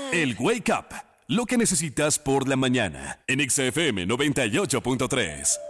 El Wake Up, lo que necesitas por la mañana, en XFM 98.3.